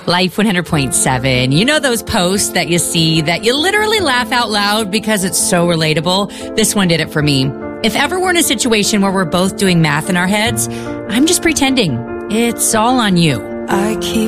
Life 100.7. You know those posts that you see that you literally laugh out loud because it's so relatable? This one did it for me. If ever we're in a situation where we're both doing math in our heads, I'm just pretending. It's all on you. I keep